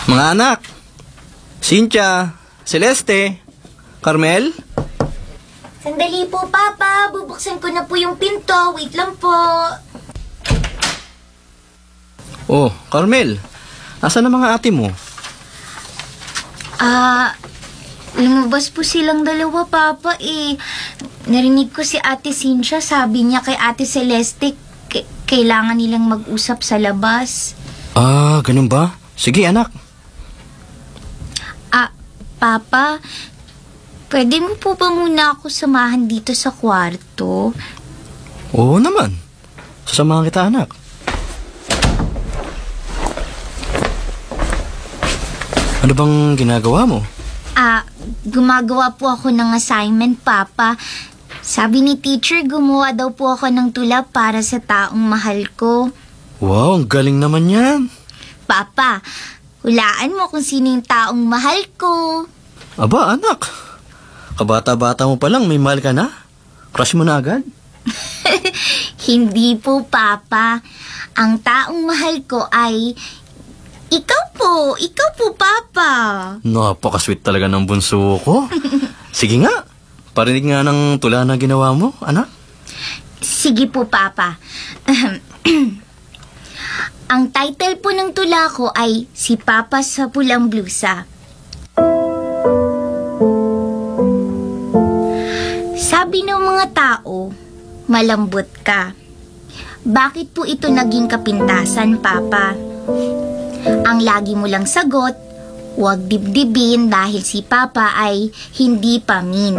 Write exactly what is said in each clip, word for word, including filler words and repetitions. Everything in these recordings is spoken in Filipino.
Mga anak, Cynthia, Celeste, Carmel? Sandali po, Papa. Bubuksan ko na po yung pinto. Wait lang po. Oh, Carmel, asan ang mga ate mo? Ah, lumabas po silang dalawa, Papa, eh. Narinig ko si Ate Cynthia, sabi niya kay Ate Celeste, k- kailangan nilang mag-usap sa labas. Ah, ganun ba? Sige, anak. Ah, Papa, pwede mo po ba muna ako samahan dito sa kwarto? Oo naman. Sasamahan kita, anak. Ano bang ginagawa mo? Ah, gumagawa po ako ng assignment, Papa. Sabi ni teacher, gumawa daw po ako ng tula para sa taong mahal ko. Wow, ang galing naman yan. Papa, hulaan mo kung sino yung taong mahal ko. Aba, anak. Kabata-bata mo pa lang, may mahal ka na? Crush mo na agad? Hindi po, Papa. Ang taong mahal ko ay ikaw po. Ikaw po, Papa. Napaka-sweet talaga ng bunso ko. Sige nga, parinig nga ng tula na ginawa mo, anak. Sige po, Papa. Ang title po ng tula ko ay Si Papa sa Pulang Blusa. Sabi ng mga tao, malambot ka. Bakit po ito naging kapintasan, Papa? Ang lagi mo lang sagot, huwag dibdibin dahil si Papa ay hindi pamin.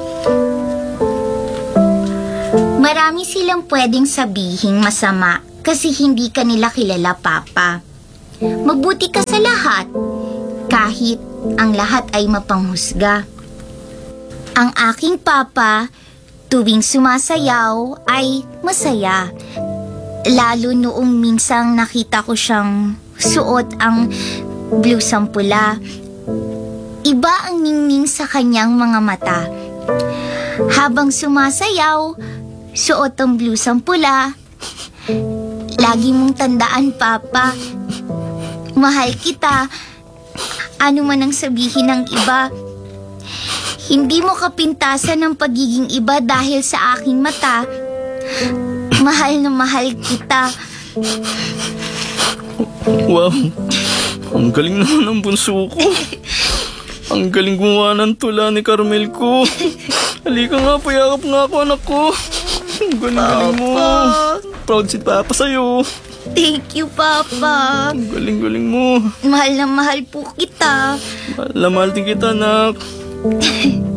Marami silang pwedeng sabihing masama kasi hindi ka nila kilala, Papa. Mabuti ka sa lahat, kahit ang lahat ay mapanghusga. Ang aking Papa, tuwing sumasayaw ay masaya. Lalo noong minsang nakita ko siyang suot ang blusang pula. Iba ang ningning sa kanyang mga mata. Habang sumasayaw, suot ang blusang pula. Lagi mong tandaan, Papa. Mahal kita. Ano man ang sabihin ng iba, hindi mo kapintasan ng pagiging iba dahil sa aking mata. Mahal na mahal kita. Wow, ang galing naman ng bunso ko. Ang galing gumawa ng tula ni Carmel ko. Halika nga, payakap nga ako, anak ko. Ang galing-galing mo. Proud si Papa sa'yo. Thank you, Papa. Ang galing-galing mo. Mahal na mahal po kita. Mahal na mahal din kita, anak.